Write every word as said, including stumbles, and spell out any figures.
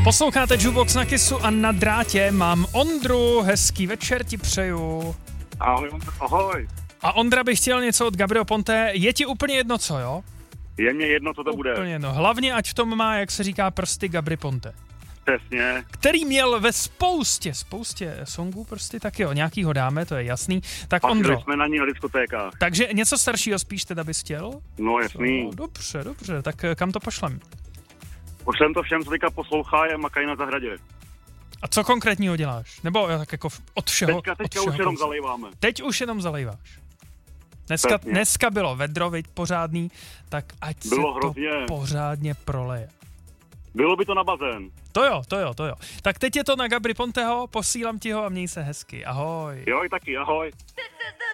Posloucháte Jukebox na Kissu a na drátě mám Ondru, hezký večer ti přeju. Ahoj, ahoj. A Ondra by chtěl něco od Gabriho Ponte, je ti úplně jedno co, jo? Je mě jedno, co to úplně bude. jedno, hlavně ať v tom má, jak se říká, prsty Gabry Ponte. Přesně. Který měl ve spoustě, spoustě songů prsty, tak jo, nějaký ho dáme, to je jasný. Tak Patřili Ondro, jsme na ní na diskotékách. takže něco staršího spíš teda bys chtěl? No jasný. No, dobře, dobře, tak kam to pošlem? Pošlem to všem, co teďka poslouchají a makají na zahradě. A co konkrétního děláš? Nebo tak jako od všeho? Teďka, teďka od všeho už jenom kousek. zalejváme. Teď už jenom zalejváš. Dneska, Přesně. dneska bylo vedro, viď, pořádný, tak ať Bylo se hrozně. to pořádně proleje. Bylo by to na bazén. To jo, to jo, to jo. Tak teď je to na Gabry Ponteho, posílám ti ho a měj se hezky. Ahoj. Jo, i taky, ahoj. This is the